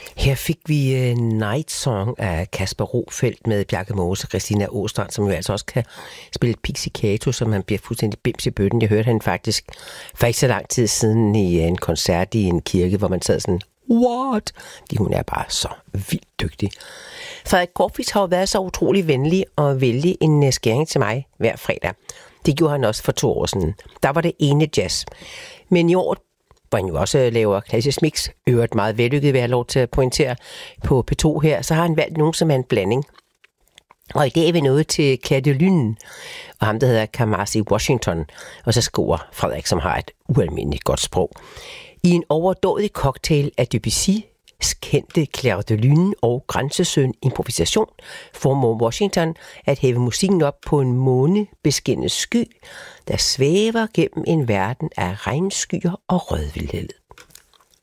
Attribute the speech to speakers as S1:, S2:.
S1: Her fik vi Night Song af Kasper Rofeldt med Bjarke Mose og Christina Åstrand, som jo altså også kan spille pizzicato, så man bliver fuldstændig bims i bøtten. Jeg hørte han faktisk for ikke så lang tid siden i en koncert i en kirke, hvor man sad sådan, what? Hun er bare så vildt dygtig. Frederik Corfitz har jo været så utrolig venlig og vælge en skæring til mig hver fredag. Det gjorde han også for 2 år siden. Der var det ene jazz. Men i år, hvor han jo også laver klassisk mix, øvrigt meget vellykket, vil jeg have lov til at pointere på P2 her, så har han valgt nogen, som er en blanding. Og i dag er vi nået til Clair de Lune, og ham, der hedder Kamasi Washington, og så skriver Frederik, som har et ualmindeligt godt sprog. I en overdådig cocktail af Debussy's kendte Clair de Lune og Grænsesøn improvisation formår Washington at hæve musikken op på en månebeskinnet sky, der svæver gennem en verden af regnskyer og rødvildhed.